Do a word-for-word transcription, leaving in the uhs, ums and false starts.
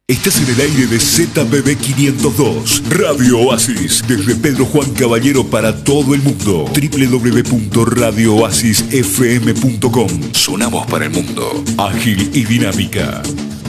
Estás en el aire de Z B B quinientos dos, Radio Oasis, desde Pedro Juan Caballero para todo el mundo. doble u doble u doble u punto radio oasis f m punto com. Sonamos para el mundo. Ágil y dinámica.